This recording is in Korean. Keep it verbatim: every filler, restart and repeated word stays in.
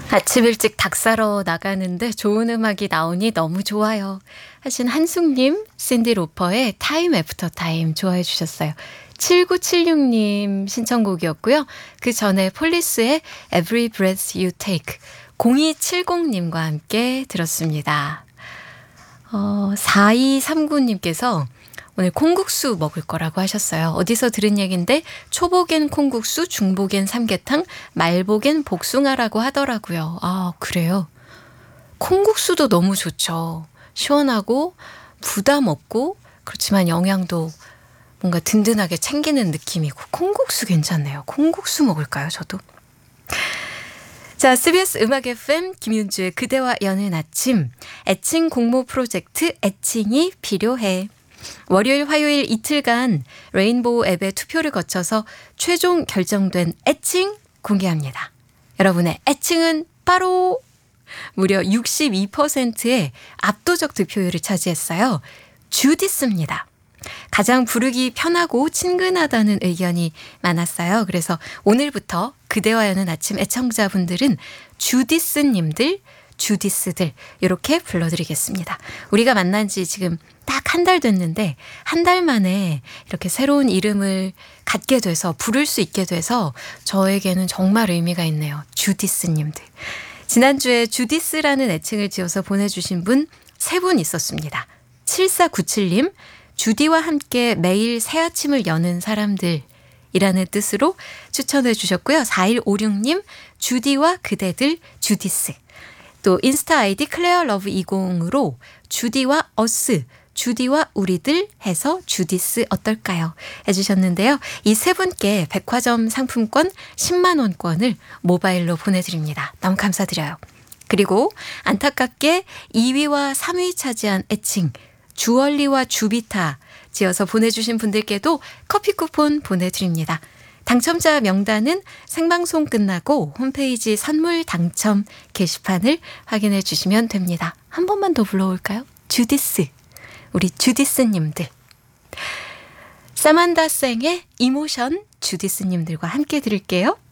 아침 일찍 닭 사러 나가는데 좋은 음악이 나오니 너무 좋아요 하신 한숙님, 샌디 로퍼의 타임 애프터 타임 좋아해 주셨어요. 칠구칠육 님 신청곡이었고요. 그 전에 폴리스의 Every Breath You Take 공이칠공님과 함께 들었습니다. 어, 사이삼구님께서 오늘 콩국수 먹을 거라고 하셨어요. 어디서 들은 얘기인데 초복엔 콩국수, 중복엔 삼계탕, 말복엔 복숭아라고 하더라고요. 아, 그래요? 콩국수도 너무 좋죠. 시원하고 부담 없고 그렇지만 영양도 뭔가 든든하게 챙기는 느낌이고 콩국수 괜찮네요. 콩국수 먹을까요, 저도? 자, 씨비에스 음악 에프엠 김윤주의 그대와 여는 아침 애칭 공모 프로젝트 애칭이 필요해. 월요일 화요일 이틀간 레인보우 앱의 투표를 거쳐서 최종 결정된 애칭 공개합니다. 여러분의 애칭은 바로 무려 육십이 퍼센트의 압도적 득표율을 차지했어요. 주디스입니다. 가장 부르기 편하고 친근하다는 의견이 많았어요. 그래서 오늘부터 그대와 여는 아침 애청자분들은 주디스님들, 주디스들 이렇게 불러드리겠습니다. 우리가 만난 지 지금 딱 한 달 됐는데 한 달 만에 이렇게 새로운 이름을 갖게 돼서 부를 수 있게 돼서 저에게는 정말 의미가 있네요. 주디스님들. 지난주에 주디스라는 애칭을 지어서 보내주신 분 세 분 있었습니다. 칠사구칠님 주디와 함께 매일 새 아침을 여는 사람들 이라는 뜻으로 추천해 주셨고요. 사일오육님 주디와 그대들 주디스. 또 인스타 아이디 클레어러브 이십으로 주디와 어스, 주디와 우리들 해서 주디스 어떨까요? 해주셨는데요. 이 세 분께 백화점 상품권 십만 원권을 모바일로 보내드립니다. 너무 감사드려요. 그리고 안타깝게 이 위와 삼 위 차지한 애칭 주얼리와 주비타 지어서 보내주신 분들께도 커피 쿠폰 보내드립니다. 당첨자 명단은 생방송 끝나고 홈페이지 선물 당첨 게시판을 확인해 주시면 됩니다. 한 번만 더 불러올까요? 주디스, 우리 주디스님들. 사만다 생의 이모션 주디스님들과 함께 들을게요.